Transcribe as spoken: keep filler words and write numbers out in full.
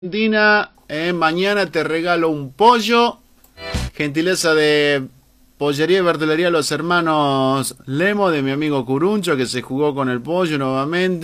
Argentina, eh, mañana te regalo un pollo, gentileza de Pollería y Verdulería Los Hermanos Lemo, de mi amigo Curuncho, que se jugó con el pollo nuevamente.